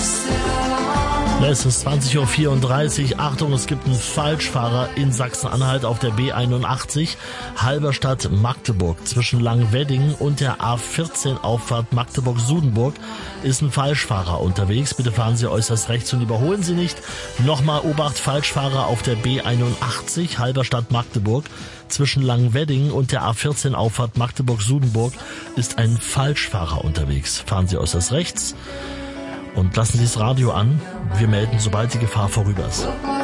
Es ist 20:34 Uhr. Achtung, es gibt einen Falschfahrer in Sachsen-Anhalt auf der B81 Halberstadt-Magdeburg. Zwischen Langwedding und der A14 Auffahrt Magdeburg-Sudenburg ist ein Falschfahrer unterwegs. Bitte fahren Sie äußerst rechts und überholen Sie nicht. Nochmal Obacht, Falschfahrer auf der B81 Halberstadt-Magdeburg. Zwischen Langwedding und der A14 Auffahrt Magdeburg-Sudenburg ist ein Falschfahrer unterwegs. Fahren Sie äußerst rechts und lassen Sie das Radio an. Wir melden, sobald die Gefahr vorüber ist.